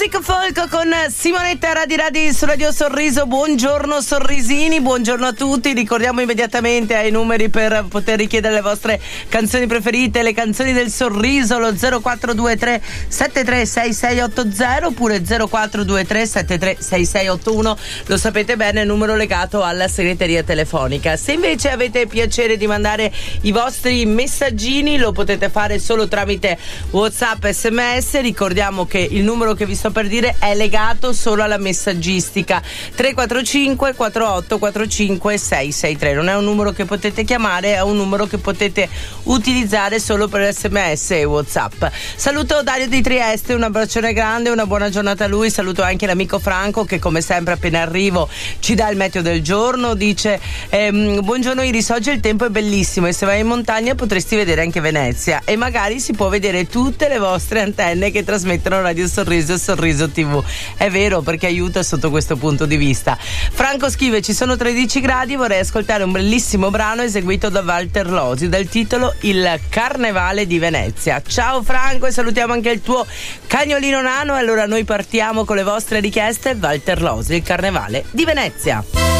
Music folk con Simonetta Radi su Radio Sorriso. Buongiorno sorrisini, buongiorno a tutti. Ricordiamo immediatamente ai numeri per poter richiedere le vostre canzoni preferite, le canzoni del sorriso, lo 0423 736680 oppure 0423 736681. Lo sapete bene, il numero legato alla segreteria telefonica. Se invece avete piacere di mandare i vostri messaggini, lo potete fare solo tramite WhatsApp, SMS. Ricordiamo che il numero che vi sto per dire è legato solo alla messaggistica: 345 48 45 663. Non è un numero che potete chiamare, è un numero che potete utilizzare solo per SMS e WhatsApp. Saluto Dario di Trieste, un abbraccione grande, una buona giornata a lui. Saluto anche l'amico Franco che come sempre appena arrivo ci dà il meteo del giorno. Dice buongiorno Iris, oggi il tempo è bellissimo e se vai in montagna potresti vedere anche Venezia e magari si può vedere tutte le vostre antenne che trasmettono Radio Sorriso e Sorriso TV. È vero, perché aiuta sotto questo punto di vista. Franco scrive: ci sono 13 gradi, vorrei ascoltare un bellissimo brano eseguito da Walter Losi dal titolo Il Carnevale di Venezia. Ciao Franco, e salutiamo anche il tuo cagnolino nano. Allora noi partiamo con le vostre richieste. Walter Losi, Il Carnevale di Venezia.